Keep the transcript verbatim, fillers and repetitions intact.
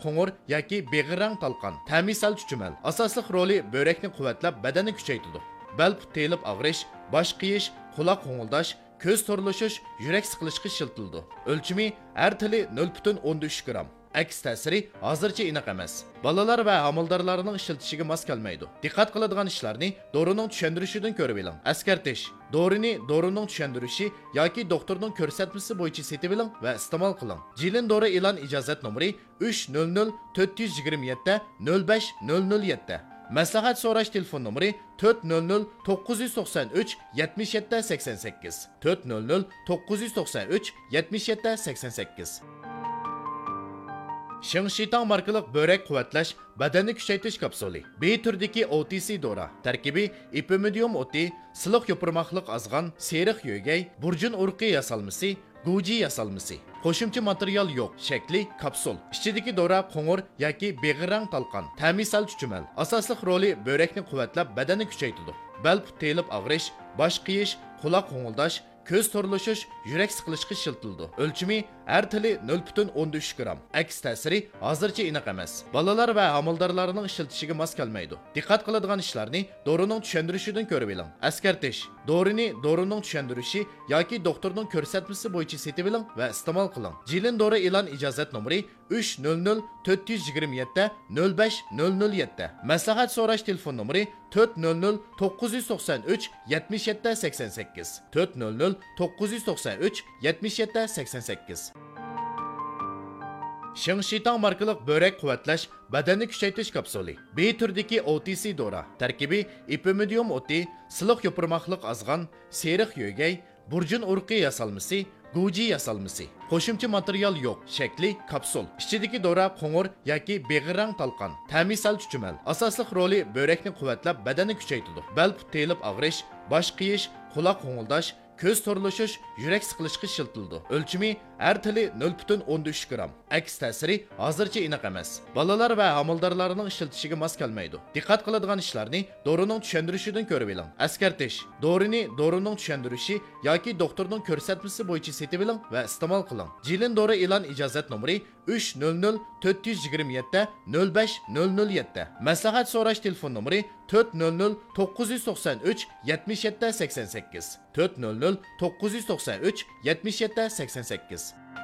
qo'ng'ir yoki beg'irrang talqon, ta'mi sal chuchumal. Asosli roli börekni quvvatlab, badanni kuchaytiradi. Bel put telib og'rish, bosh qiyish, quloq qo'ng'ildash, ko'z to'rlashish, yurak siqilishga shiltildi. O'lchimi har tili nol butun o'n uch gramm. Aks ta'siri hozircha aniq emas. Balalar va amaldorlarning ishiltishiga mos kelmaydi. Diqqat qiladigan ishlarni dorining tushuntirishidan ko'rib oling. Askartish: dorini dorining tushuntirishi yoki doktorning ko'rsatmasi bo'yicha setib oling va iste'mol qiling. Jilin dori e'lon ijozat nomeri uch nol nol to'rt yuz yigirma yetti nol besh nol nol yetti. Maslahat so'rash telefon nomeri to'rt nol nol to'qqiz yuz to'qson uch yetmish yetti sakson sakkiz to'rt nol nol to'qqiz yuz to'qson uch yetmish yetti sakson sakkiz. Shingshitang markalik börek quvvatlash, badanni kuchaytirish kapsuli. B turdagi O T C dora. Tarkibi ipimidium o'ti, siliq yo'pirmoqliq azg'an, seriq yo'gay, burjun urqi yasalmasi, guji yasalmasi. Qo'shimcha material yo'q, shakli kapsul. Ichidagi dora qo'ng'ir yoki beg'irrang talqon, ta'mi sal chuchumal. Asosli roli börekni quvvatlab, badanni kuchaytiradi. Bel put telib og'rish, bosh qiyish, quloq qo'ng'ildash, ko'z to'rlashish, yurak siqilishga shiltildi. O'lchimi har tili nol butun o'n uch gramm. Aks ta'siri hozircha aniq emas. Balalar va amaldorlarning ishiltishiga mos kelmaydi. Diqqat qiladigan ishlarni dorining tushuntirishidan ko'rib oling. Askartish: dorini dorining tushuntirishi yoki doktorning ko'rsatmasi bo'yicha setib oling va iste'mol qiling. Jilin dori e'lon ijozat nomeri uch nol nol to'rt yuz yigirma yetti nol besh nol nol yetti. Maslahat so'rash telefon nomeri to'rt nol nol to'qqiz yuz to'qson uch yetmish yetti sakson sakkiz to'rt nol nol to'qqiz yuz to'qson uch yetmish yetti sakson sakkiz. Shingshitang markalik börek quvvatlash, badanni kuchaytirish kapsuli. B turdagi O T C dora. Tarkibi ipimidium o'ti, siliq yo'pirmoqliq azg'an, seriq yo'gay, burjun urqi yasalmasi, guji yasalmasi. Qo'shimcha material yo'q, shakli kapsul. Ichidagi dora qo'ng'ir yoki beg'irrang talqon, ta'mi sal chuchumal. Asosli roli börekni quvvatlab, badanni kuchaytiradi. Bel put telib og'rish, bosh qiyish, quloq qo'ng'ildash, ko'z to'rlashish, yurak siqilishga shiltildi. O'lchimi har tili nol butun o'n uch gramm. Aks ta'siri hozircha aniq emas. Balalar va amaldorlarning ishiltishiga mos kelmaydi. Diqqat qiladigan ishlarni dorining tushuntirishidan ko'rib oling. Askartish: dorini dorining tushunirishi yoki doktorning ko'rsatmasi bo'yicha setib oling va iste'mol qiling. Jilin dori e'lon ijozat nomeri uch nol nol to'rt yuz yigirma yetti nol besh nol nol yetti. Maslahat so'rash telefon nomeri to'rt nol nol to'qqiz yuz to'qson uch yetmish yetti sakson sakkiz to'rt nol nol to'qqiz yuz to'qson uch yetmish yetti sakson sakkiz.